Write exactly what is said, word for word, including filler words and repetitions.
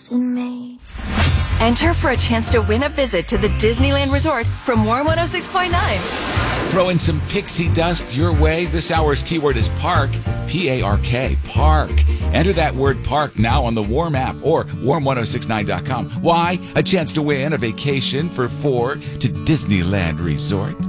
in me. Enter for a chance to win a visit to the Disneyland Resort from Warm one oh six point nine. Throwing some pixie dust your way. This hour's keyword is park, P A R K, park. Enter that word park now on the Warm app or warm ten sixty-nine dot com. Why? A chance to win a vacation for four to Disneyland Resort.